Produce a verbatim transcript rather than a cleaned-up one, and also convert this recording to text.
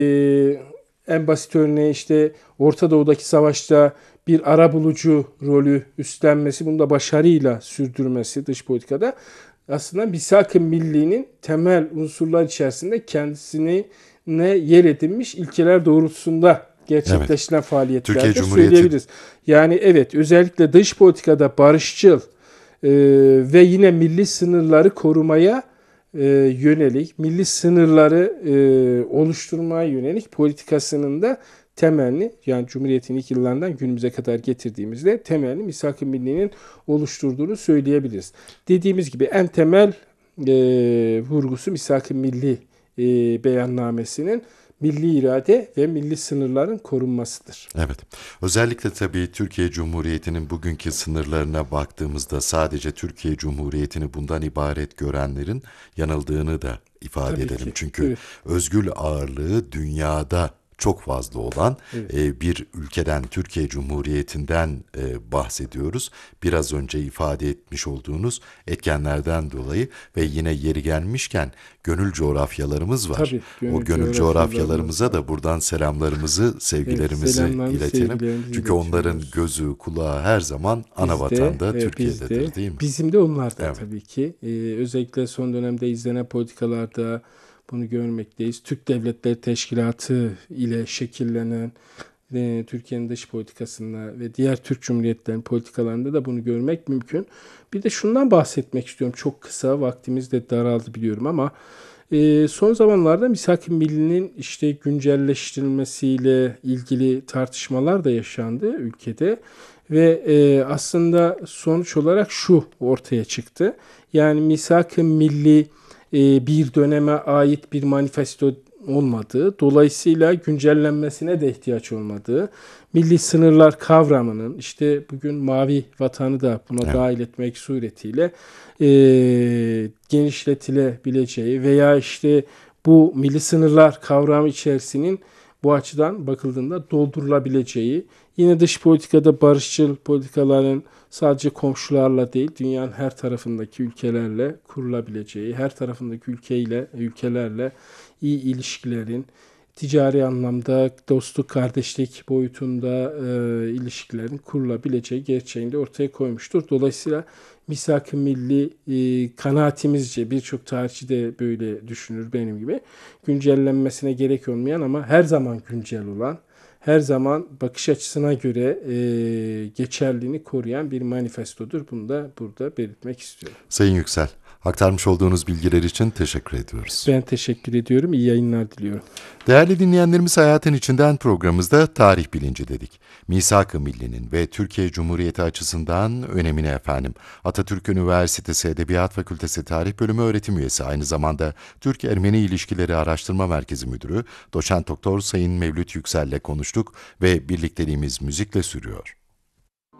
Ee, En basit örneği işte Orta Doğu'daki savaşta bir arabulucu rolü üstlenmesi, bunu da başarıyla sürdürmesi dış politikada aslında misak-ı millinin temel unsurlar içerisinde kendisine yer edinmiş ilkeler doğrultusunda Evet. gerçekleştiren Türkiye faaliyetlerdir Cumhuriyeti. söyleyebiliriz. Yani evet, özellikle dış politikada barışçıl e, ve yine milli sınırları korumaya e, yönelik, milli sınırları e, oluşturmaya yönelik politikasının da temelini, yani Cumhuriyet'in ilk yıllarından günümüze kadar getirdiğimizde temelini misak-ı milli'nin oluşturduğunu söyleyebiliriz. Dediğimiz gibi en temel e, vurgusu misak-ı milli e, beyannamesinin milli irade ve milli sınırların korunmasıdır. Evet. Özellikle tabii Türkiye Cumhuriyeti'nin bugünkü sınırlarına baktığımızda sadece Türkiye Cumhuriyeti'ni bundan ibaret görenlerin yanıldığını da ifade Tabii edelim. ki. Çünkü Evet. özgül ağırlığı dünyada çok fazla olan Evet. e, bir ülkeden, Türkiye Cumhuriyeti'nden e, bahsediyoruz. Biraz önce ifade etmiş olduğunuz etkenlerden dolayı ve yine yeri gelmişken gönül coğrafyalarımız var. Tabii, gönül O gönül coğrafyalarımız coğrafyalarımıza var. da buradan selamlarımızı, Evet, sevgilerimizi selamlarımızı, iletelim. sevgilerimizi Çünkü onların iletiyoruz. gözü, kulağı her zaman ana Bizde, vatanda e, bizde, Türkiye'dedir, değil mi? bizim de onlar da Evet. tabii ki. Ee, özellikle son dönemde izlenen politikalarda bunu görmekteyiz. Türk Devletleri Teşkilatı ile şekillenen e, Türkiye'nin dış politikasında ve diğer Türk Cumhuriyetlerinin politikalarında da bunu görmek mümkün. Bir de şundan bahsetmek istiyorum. Çok kısa, vaktimiz de daraldı biliyorum ama e, son zamanlarda misak-ı millinin işte güncelleştirilmesiyle ilgili tartışmalar da yaşandı ülkede. Ve e, aslında sonuç olarak şu ortaya çıktı. Yani misak-ı milli e, bir döneme ait bir manifesto olmadığı, dolayısıyla güncellenmesine de ihtiyaç olmadığı, milli sınırlar kavramının işte bugün mavi vatanı da buna Evet. dahil etmek suretiyle e, genişletilebileceği veya işte bu milli sınırlar kavramı içerisinin bu açıdan bakıldığında doldurulabileceği, yine dış politikada barışçıl politikaların sadece komşularla değil, dünyanın her tarafındaki ülkelerle kurulabileceği, her tarafındaki ülkeyle, ülkelerle iyi ilişkilerin, ticari anlamda dostluk, kardeşlik boyutunda e, ilişkilerin kurulabileceği gerçeğini de ortaya koymuştur. Dolayısıyla misak-ı milli e, kanaatimizce, birçok tarihçi de böyle düşünür benim gibi, güncellenmesine gerek olmayan ama her zaman güncel olan, her zaman bakış açısına göre e, geçerliliğini koruyan bir manifestodur. Bunu da burada belirtmek istiyorum. Sayın Yüksel, aktarmış olduğunuz bilgiler için teşekkür ediyoruz. Ben teşekkür ediyorum. İyi yayınlar diliyorum. Değerli dinleyenlerimiz, Hayatın İçinden programımızda tarih bilinci dedik. Misak-ı Milli'nin ve Türkiye Cumhuriyeti açısından önemine efendim. Atatürk Üniversitesi Edebiyat Fakültesi Tarih Bölümü öğretim üyesi, aynı zamanda Türk-Ermeni İlişkileri Araştırma Merkezi Müdürü Doçent Doktor Sayın Mevlüt Yüksel ile konuştuk ve birlikteliğimiz müzikle sürüyor.